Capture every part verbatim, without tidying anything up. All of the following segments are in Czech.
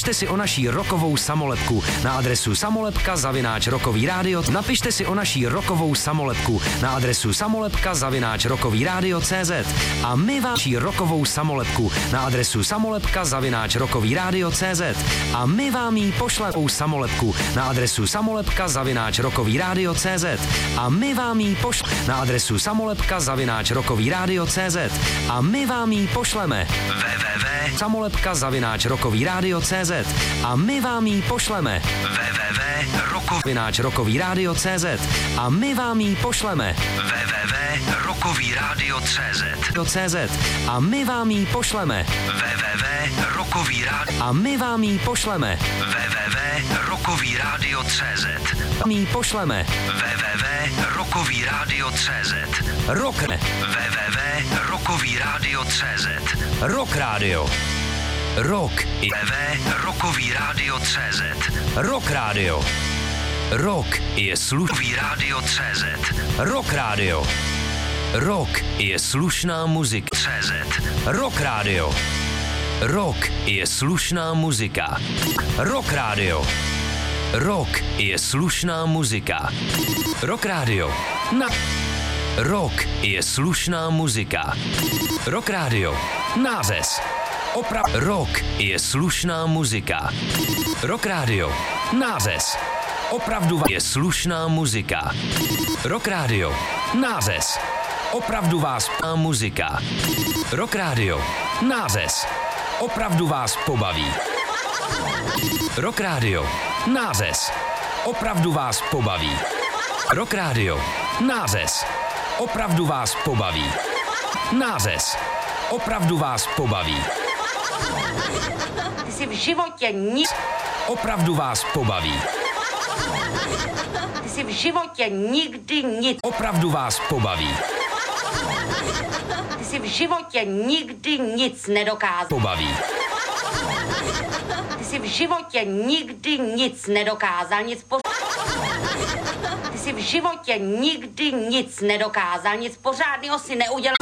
Napište si o naší rokovou samolepku na adresu samolepka zavináč rokový rádio. Napište si o naší rokovou samolepku na adresu samolepka zavináč rokový rádio C Z a my vám rokovou samolepku na adresu samolepka zavináč rokový rádio C Z a my vám ji pošleme samolepku na adresu samolepka zavináč rokový rádio C Z a my vám ji pošleme na adresu samolepka zavináč rokový rádio C Z a my vám ji pošleme www samolepka zavináč rokový rádio C Z a my vám ji pošleme www rokovináč rokový rádio C Z a my vám ji pošleme www rokový rádio C Z a my vám ji pošleme www rokový rádio a my vám ji pošleme www rokový rádio C Z a my ji pošleme www rokový rádio C Z Rock www rokový rádio C Z Rock rádio Rock i www rokový rádio C Z Rock rádio Rock je slušný rádio C Z Rock rádio Rock je slušná muzika C Z Rock rádio Rock je slušná muzika Rock rádio Rock je slušná muzika Rock rádio na Rock je slušná muzika Rock rádio nářez Opra Rock je slušná muzika Rock rádio nářez Opravdu je slušná muzika Rock rádio nářez Opravdu vás p***á muzika Rock rádio nářez Opravdu vás pobaví Rock rádio nářez Opravdu vás pobaví Rock rádio nářez Opravdu vás pobaví nářez Opravdu vás pobaví Ty jsi v životě nic Opravdu vás pobaví Ty jsi v životě nikdy nic Opravdu vás pobaví Ty jsi v životě nikdy nic nedokázal Pobaví Ty jsi v životě nikdy nic nedokázal Nic po... Ty jsi v životě nikdy nic nedokázal Nic pořádného si neudělal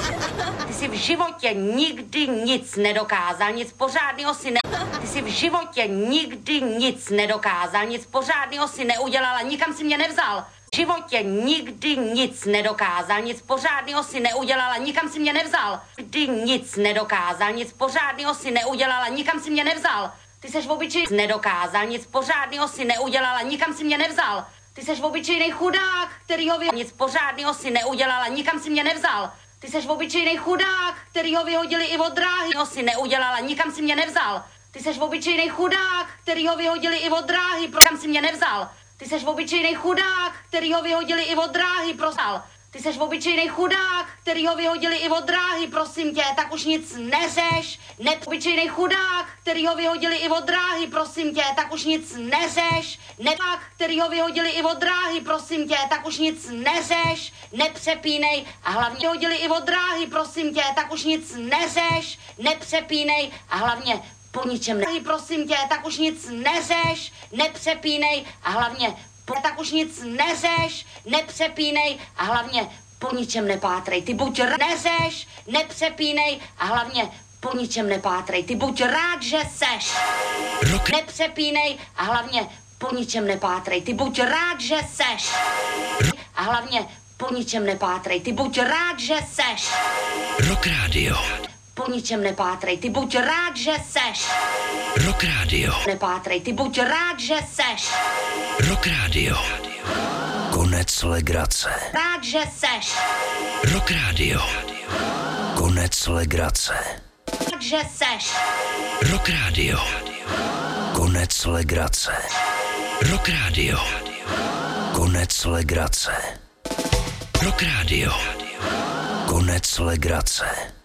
Ty jsi v životě nikdy nic nedokázal Nic pořádného si ne... Ty jsi v životě nikdy nic nedokázal Nic pořádného si neudělal a nikam si mě nevzal V životě nikdy nic nedokázal Nic pořádného si neudělal a nikam si mě nevzal Kdy nic nedokázal Nic pořádného si neudělal a nikam si mě nevzal Ty seš v obyčej nedokázal Nic pořádného si neudělal a nikam si mě nevzal Ty seš v obyčejnej chudák, kterýho vy... Nic pořádného si neudělal a nikam si mě nevzal Ty seš v obyčejnej chudák, kterýho vyhodili i od dráhy Ho si neudělal a nikam si mě nevzal Ty seš v obyčejnej chudák, kterýho vyhodili i od dráhy Kam si mě nevzal Ty seš v obyčejnej chudák, kterýho vyhodili i od dráhy Prosal Ty seš v obyčejnej chudák, kterýho vyhodili i od dráhy Prosím tě, tak už nic neřeš Ne, obyčejnej chudák, kterýho vyhodili i od dráhy Prosím tě, tak už nic neřeš Nepák, kterýho vyhodili i od dráhy Prosím tě, tak už nic neřeš Nepřepínej a hlavně vyhodili i od dráhy Prosím tě, tak už nic neřeš Nepřepínej a hlavně po ničem ne... Prosím tě, tak už nic neřeš Nepřepínej a hlavně po... Tak už nic neřeš Nepřepínej a hlavně po ničem nepátrej Ty buď r... neřeš, nepřepínej a hlavně po ničem nepátrej Ty buď rád, že seš Rock. Nepřepínej a hlavně po ničem nepátrej Ty buď rád, že seš a hlavně po ničem nepátrej Ty buď rád, že seš Rock rádio Po ničem nepátrej Ty buď rád, že seš Rock rádio Nepátrej Ty buď rád, že seš Rock rádio Konec legrace Rád, že seš Rock rádio Konec legrace Rád, že seš Rock rádio Konec legrace Rock rádio Konec legrace Rock rádio Konec legrace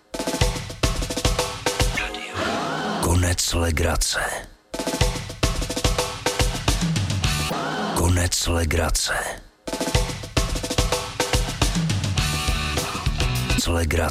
Konec legrace Konec legrace Legrace